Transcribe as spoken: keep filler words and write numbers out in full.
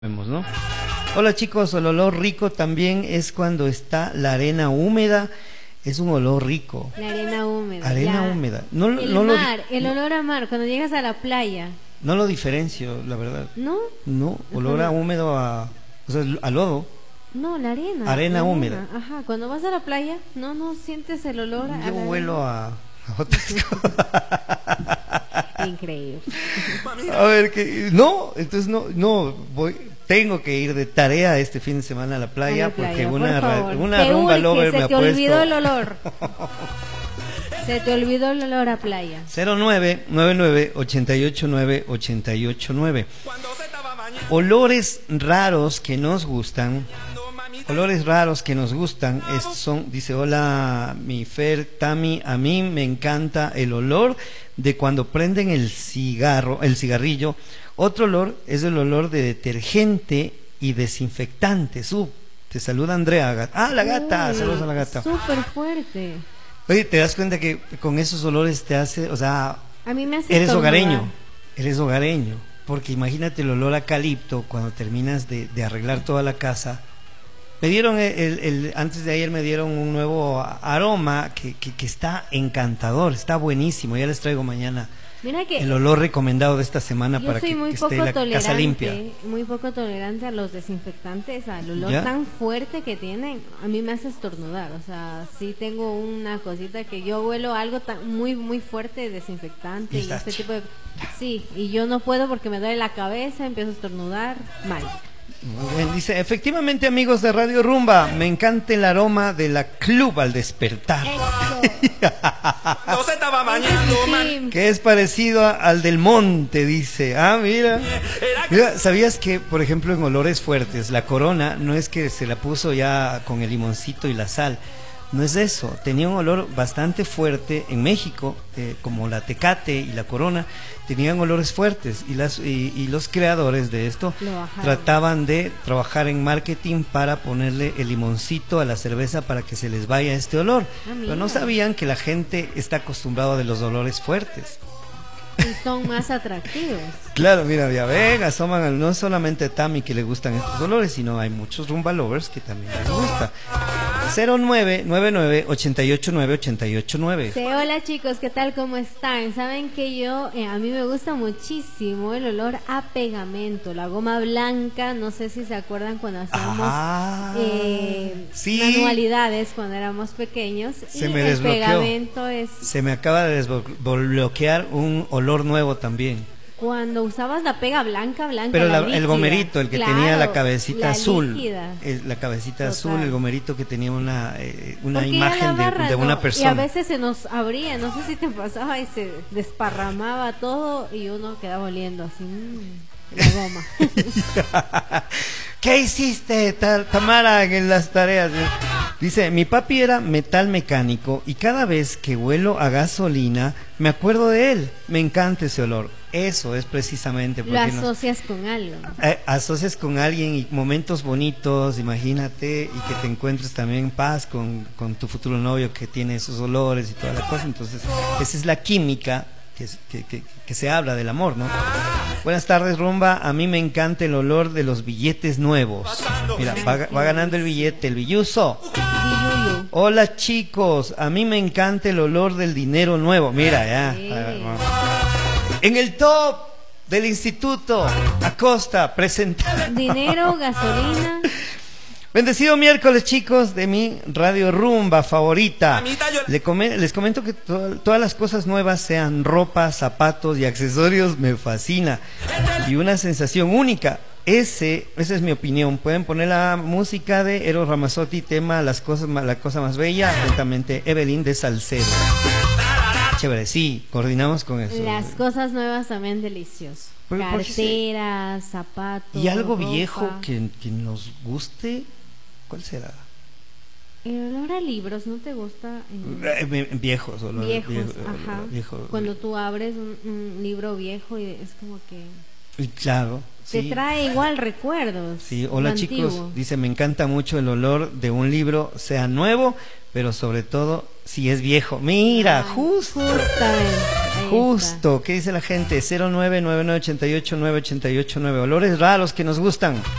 Vemos, ¿no? Hola chicos, el olor rico también es cuando está la arena húmeda, es un olor rico. La arena húmeda. Arena la, húmeda. No, el no mar, lo, el no, olor a mar, cuando llegas a la playa. No lo diferencio, la verdad. ¿No? No, olor a húmedo a, o sea, a lodo. No, la arena. Arena la húmeda. Arena. Ajá, cuando vas a la playa, no, no sientes el olor a Yo la huelo a, a otras cosas. Increíble. A ver, que no, entonces no, no, voy, tengo que ir de tarea este fin de semana a la playa, a la playa porque por una, favor. una Te rumba urge, lover se me ha te puesto. olvidó el olor. Se te olvidó el olor a playa. cero nueve nueve nueve ocho ocho nueve ocho ocho nueve. Olores raros que nos gustan. Olores raros que nos gustan es, son, dice, hola mi Fer, Tami, a mí me encanta el olor de cuando prenden el cigarro, el cigarrillo. Otro olor es el olor de detergente y desinfectante. Sub, te saluda Andrea. Ah, la gata, Uy, saludos a la gata. Súper fuerte. Oye, te das cuenta que con esos olores te hace, o sea, A mí me hace eres estornudar. hogareño, eres hogareño, porque imagínate el olor a calipto cuando terminas de, de arreglar toda la casa. Me dieron el, el, el, antes de ayer me dieron un nuevo aroma que, que, que está encantador, está buenísimo. Ya les traigo mañana Mira que el olor recomendado de esta semana yo para soy que, muy que poco esté la tolerante, casa limpia. muy poco tolerante a los desinfectantes, al olor ¿Ya? tan fuerte que tienen. A mí me hace estornudar, o sea, sí tengo una cosita que yo huelo algo tan muy muy fuerte, desinfectante y, Y este tipo de, sí, y yo no puedo porque me duele la cabeza, empiezo a estornudar, mal. Muy bien, dice, efectivamente amigos de Radio Rumba, me encanta el aroma de la club al despertar. No se estaba bañando, man. Sí, Que es parecido a- al del monte, dice. Ah, mira. Mira, ¿sabías que, por ejemplo, en olores fuertes, la Corona no es que se la puso ya con el limoncito y la sal? No es eso. Tenía un olor bastante fuerte en México, eh, como la Tecate y la Corona, tenían olores fuertes y, las, y, y los creadores de esto Lo bajaron. trataban de trabajar en marketing para ponerle el limoncito a la cerveza para que se les vaya este olor. Ah, Pero no mira. sabían que la gente está acostumbrada de los olores fuertes. y son más atractivos. Claro, mira, ya ven, asoman, al- no solamente a Tami que le gustan estos olores, sino hay muchos rumba lovers que también les gusta. cero nueve nueve nueve ocho ocho nueve ocho ocho nueve. Sí, hola chicos, ¿qué tal? ¿Cómo están? Saben que yo, eh, a mí me gusta muchísimo el olor a pegamento, la goma blanca, no sé si se acuerdan cuando hacíamos Ah, eh, sí. manualidades cuando éramos pequeños. Se y me el desbloqueó. pegamento es Se me acaba de desbloquear un olor nuevo también. cuando usabas la pega blanca, blanca. Pero la la- el líquida. gomerito, el que Claro, tenía la cabecita la azul. líquida. El- la cabecita Total. azul, el gomerito que tenía una, eh, una Porque ya imagen la de, barra de no, una y a persona. veces se nos abría, no sé si te pasaba y se desparramaba todo y uno quedaba oliendo así, mmm, la goma. ¿Qué hiciste, tal, Tamara, en las tareas? Dice, mi papi era metal mecánico y cada vez que huelo a gasolina me acuerdo de él. Me encanta ese olor. Eso es precisamente Lo porque nos- asocias con algo. eh, asocias con alguien y momentos bonitos, imagínate, y que te encuentres también en paz con, con tu futuro novio que tiene esos olores y toda la cosa. Entonces, esa es la química que, es- que, que- que se habla del amor, ¿no? Buenas tardes, Rumba. A mí me encanta el olor de los billetes nuevos. Mira, va, va ganando el billete, el billuso. Yuyuyu. Hola, chicos. A mí me encanta el olor del dinero nuevo. Mira, ya. Sí. A ver, vamos. En el top del instituto, Acosta, presenta. Dinero, gasolina. Bendecido miércoles, chicos, de mi radio rumba favorita. Mamita, yo- Le come- les comento que to- todas las cosas nuevas, sean ropa, zapatos y accesorios, me fascina. Y una sensación única. Ese, esa es mi opinión. Pueden poner la música de Eros Ramazzotti, tema Las cosas, ma- la cosa más bella, atentamente Evelyn de Salcedo. Chévere, sí, coordinamos con eso. Las cosas nuevas también deliciosas. Pero, ¿por qué se- Carteras, zapatos. Y algo ropa. viejo que, que nos guste, ¿cuál será? El olor a libros, ¿no te gusta? Eh, eh, Viejos, olor- Viejos, viejo- ajá. viejo- Cuando tú abres un, un libro viejo y es como que Y claro. Te sí. trae igual recuerdos. Sí, hola lo chicos, antiguo. dice, me encanta mucho el olor de un libro, sea nuevo, pero sobre todo si es viejo. Mira, Ay, justo. Justamente. ahí Justo, está. ¿qué dice la gente? cero nueve nueve nueve ocho ocho nueve ocho ocho nueve, olores raros que nos gustan.